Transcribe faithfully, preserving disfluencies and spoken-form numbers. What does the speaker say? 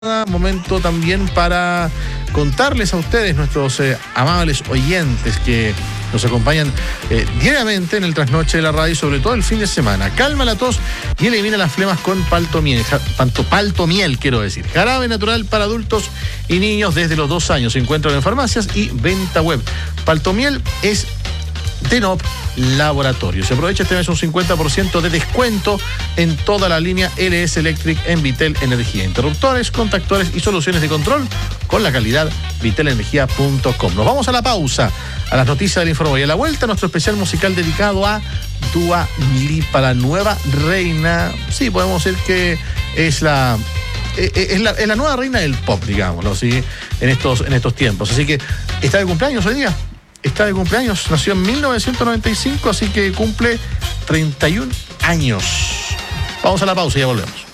Momento también para contarles a ustedes, nuestros eh, amables oyentes que nos acompañan eh, diariamente en el trasnoche de la radio, sobre todo el fin de semana. Calma la tos y elimina las flemas con paltomiel, ja, panto, paltomiel quiero decir. Jarabe natural para adultos y niños desde los dos años. Se encuentran en farmacias y venta web. Paltomiel es Denop Laboratorio. Se aprovecha este mes un cincuenta por ciento de descuento en toda la línea L S Electric en Vitel Energía. Interruptores, contactores y soluciones de control con la calidad vitel energía punto com. Nos vamos a la pausa, a las noticias del Informo y a la vuelta nuestro especial musical dedicado a Dua Lipa, la nueva reina. Sí, podemos decir que es la... Es la, es la nueva reina del pop, digámoslo, ¿sí? en, estos, en estos tiempos. Así que está de cumpleaños hoy día. Está de cumpleaños, nació en mil novecientos noventa y cinco, así que cumple treinta y un años. Vamos a la pausa y ya volvemos.